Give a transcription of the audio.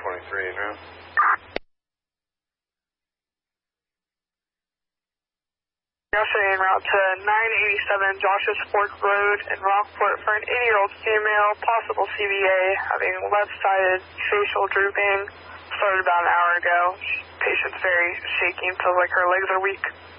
23 now. Yesterday en route to 987 Josh's Fork Road in Rockport for an 80-year-old female, possible CVA, having left-sided facial drooping. Started about an hour ago. Patient's very shaky and feels like her legs are weak.